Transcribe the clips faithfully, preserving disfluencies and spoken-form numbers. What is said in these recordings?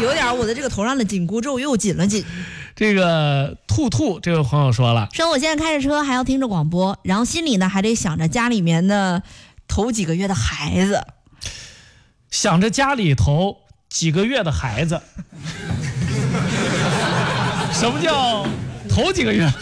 有点我的这个头上的紧箍咒又紧了紧。 这个兔兔这位朋友说了， 说我现在开着车还要听着广播，然后心里呢还得想着家里面的头几个月的孩子， 想着家里头几个月的孩子。什么叫头几个月？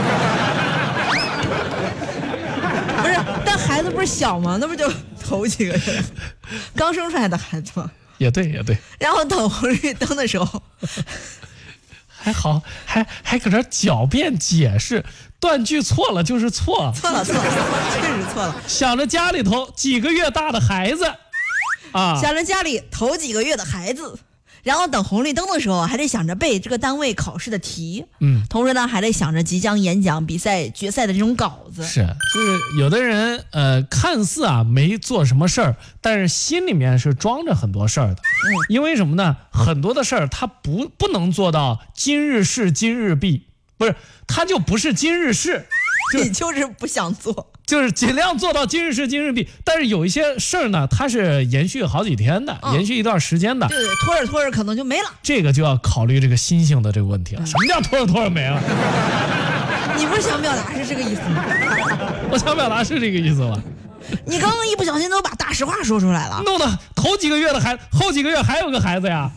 不是，但孩子不是小吗？那不就头几个月，刚生出来的孩子吗？ 也对，也对。 然后等红绿灯的时候， 还好，还还搁这狡辩解释，断句错了就是错， 错了错了，确实错了。 想着家里头几个月大的孩子，啊， 想着家里头几个月的孩子。然后等红绿灯的时候，还得想着背这个单位考试的题，嗯，同时呢，还得想着即将演讲、比赛、决赛的这种稿子。 是，就是有的人，呃，看似啊没做什么事儿，但是心里面是装着很多事儿的。嗯，因为什么呢？很多的事儿他不不能做到今日事今日毕，不是，他就不是今日事。 你就是不想做， 就是尽量做到今日事今日毕，但是有一些事儿呢，它是延续好几天的，嗯、延续一段时间的， 对对，拖着拖着可能就没了。 这个就要考虑这个心性的这个问题了。嗯、什么叫拖着拖着没了？ 你不是想表达是这个意思吗？ 我想表达是这个意思吧。 你刚刚一不小心都把大实话说出来了， 弄得头几个月的孩子，后几个月还有个孩子呀。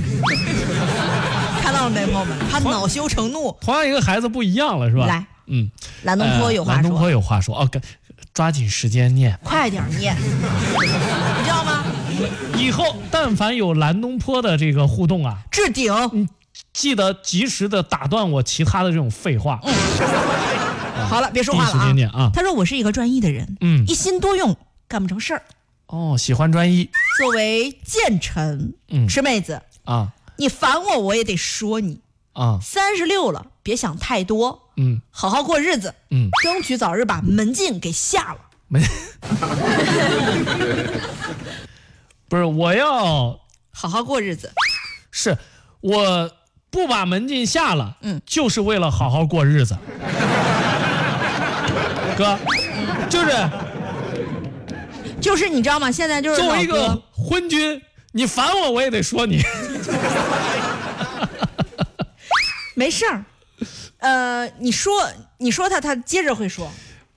看到了没，朋友们？他恼羞成怒。 同样一个孩子不一样了，是吧？ 来。 嗯， 蓝东坡有话说， 蓝东坡有话说哦，抓紧时间念， 快点念，你知道吗？ 以后但凡有蓝东坡的这个互动啊， 置顶， 你记得及时的打断我其他的这种废话。 嗯啊、好了，别说话了啊！ 时间念啊！ 他说我是一个专一的人，嗯，一心多用，干不成事儿。 哦，喜欢专一。 作为谏臣，嗯，吃妹子啊，你烦我我也得说你。啊，三十六了，别想太多，嗯，好好过日子，嗯，争取早日把门禁给下了。 门，不是，我要好好过日子。 是，我不把门禁下了，嗯，就是为了好好过日子。哥，就是就是你知道吗？现在就是作为一个昏君，你烦我我也得说你。 没事儿，呃，你说你说他，他接着会说。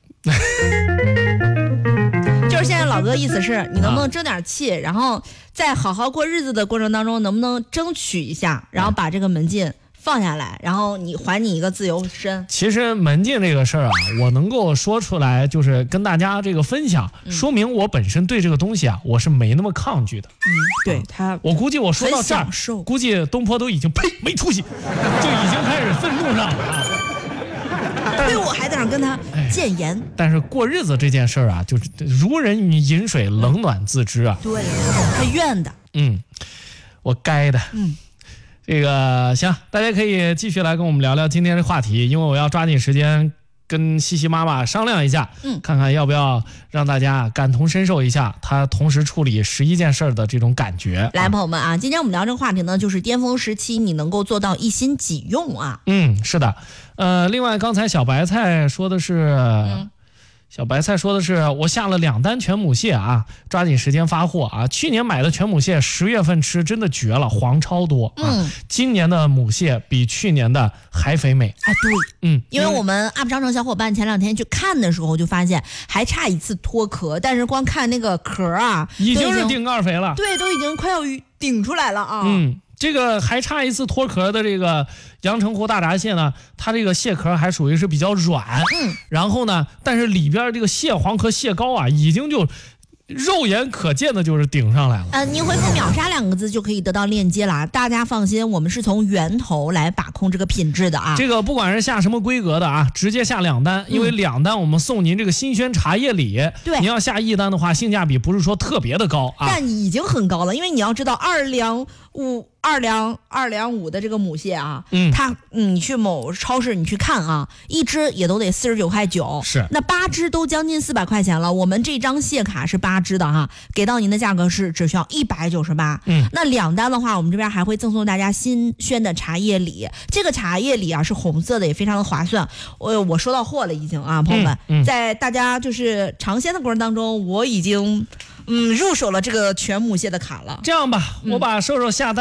就是现在老哥意思是你能不能争点气，啊、然后在好好过日子的过程当中，能不能争取一下，然后把这个门禁放下来，然后你还你一个自由身。 其实门禁这个事儿啊，我能够说出来，就是跟大家这个分享，嗯、说明我本身对这个东西啊，我是没那么抗拒的。 嗯，对他， 我估计我说到这儿，估计东坡都已经呸没出息，就已经开始愤怒上了啊。 对我还在那跟他谏言、哎。 但是过日子这件事儿啊，就是如人饮水，冷暖自知啊。 对，他怨的。 嗯，我该的。嗯。这个行，大家可以继续来跟我们聊聊今天的话题，因为我要抓紧时间跟西西妈妈商量一下，嗯，看看要不要让大家感同身受一下她同时处理十一件事的这种感觉。 来，朋友们啊，今天我们聊这个话题呢，就是巅峰时期你能够做到一心几用啊。 嗯，是的，呃，另外刚才小白菜说的是。嗯小白菜说的是，我下了两单全母蟹啊，抓紧时间发货啊！去年买的全母蟹，十月份吃真的绝了，黄超多啊！嗯，今年的母蟹比去年的还肥美。 哎，对，嗯，因为我们 U P 商城小伙伴前两天去看的时候，就发现还差一次脱壳，但是光看那个壳啊， 已经是顶盖肥了， 对，都已经快要顶出来了啊！ 嗯。这个还差一次脱壳的这个阳澄湖大闸蟹呢，它这个蟹壳还属于是比较软，嗯，然后呢，但是里边这个蟹黄和蟹膏啊，已经就肉眼可见的就是顶上来了。 呃，您回复秒杀两个字就可以得到链接了，大家放心，我们是从源头来把控这个品质的啊。 这个不管是下什么规格的啊，直接下两单，因为两单我们送您这个新鲜茶叶礼。对，您要下一单的话，性价比不是说特别的高啊， 但已经很高了，因为你要知道二两五。二两二两五的这个母蟹啊，嗯，它嗯，你去某超市你去看啊，一只也都得四十九块九， 是， 那八只都将近四百块钱了。我们这张蟹卡是八只的哈，给到您的价格是只需要一百九十八。嗯，那两单的话，我们这边还会赠送大家新鲜的茶叶礼，这个茶叶礼啊是红色的，也非常的划算。我我收到货了已经啊，朋友们，嗯嗯、在大家就是尝鲜的过程当中，我已经嗯入手了这个全母蟹的卡了。 这样吧，我把瘦瘦下单。